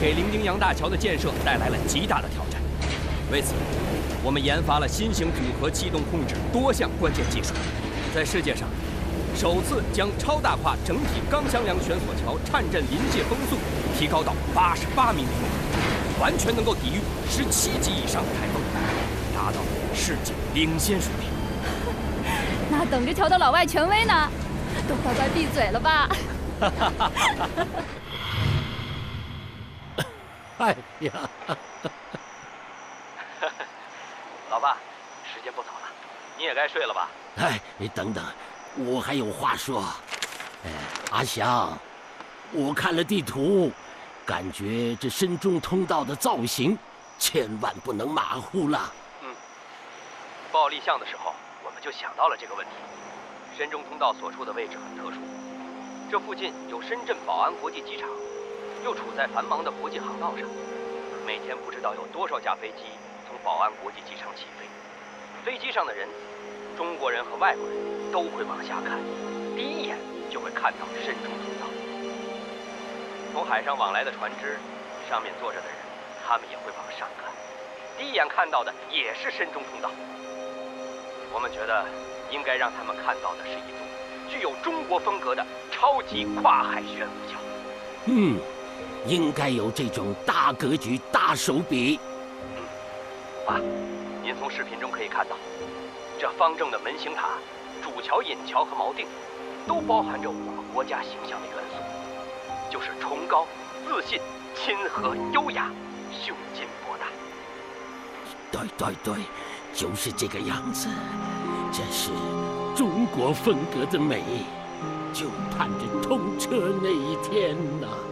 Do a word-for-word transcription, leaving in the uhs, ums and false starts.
给伶仃洋大桥的建设带来了极大的挑战。为此，我们研发了新型组合气动控制多项关键技术，在世界上首次将超大跨整体钢箱梁悬索桥颤震临界风速提高到八十八米每秒，完全能够抵御十七级以上的台风，达到世界领先水平。 那等着瞧到老外权威呢，都乖乖闭嘴了吧！ 哎呀， 老爸，时间不早了，你也该睡了吧？ 哎，等等，我还有话说。哎，阿祥，我看了地图，感觉这深中通道的造型千万不能马虎了。 嗯，报立项的时候，我们就想到了这个问题。深中通道所处的位置很特殊，这附近有深圳宝安国际机场，又处在繁忙的国际航道上，每天不知道有多少架飞机从宝安国际机场起飞。飞机上的人，中国人和外国人都会往下看，第一眼就会看到深中通道。从海上往来的船只，上面坐着的人，他们也会往上看，第一眼看到的也是深中通道。我们觉得应该让他们看到的是一座具有中国风格的超级跨海悬浮桥。 嗯，应该有这种大格局、大手笔。 嗯，爸，您从视频中可以看到，这方正的门形塔、主桥、引桥和锚定，都包含着我们国家形象的元素，就是崇高、自信、亲和、优雅、胸襟博大。 对对对，就是这个样子。这是中国风格的美，就盼着通车那一天呐。